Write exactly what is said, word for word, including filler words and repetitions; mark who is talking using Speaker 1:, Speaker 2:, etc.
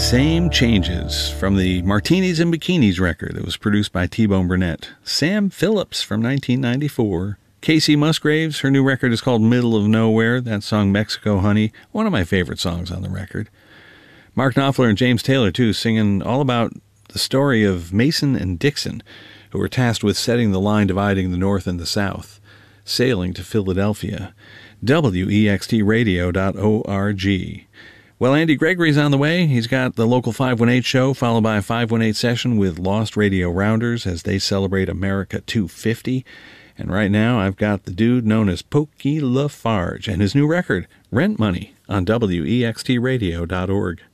Speaker 1: Same Changes from the Martinis and Bikinis record that was produced by T-Bone Burnett. Sam Phillips from nineteen ninety-four. Casey Musgraves, her new record is called Middle of Nowhere. That song, Mexico Honey, one of my favorite songs on the record. Mark Knopfler and James Taylor, too, singing all about the story of Mason and Dixon, who were tasked with setting the line dividing the North and the South, sailing to Philadelphia. W E X T radio dot org. Well, Andy Gregory's on the way. He's got the local five one eight show, followed by a five one eight session with Lost Radio Rounders as they celebrate America two fifty. And right now, I've got the dude known as Pokey Lafarge and his new record, Rent Money, on W E X T radio dot org.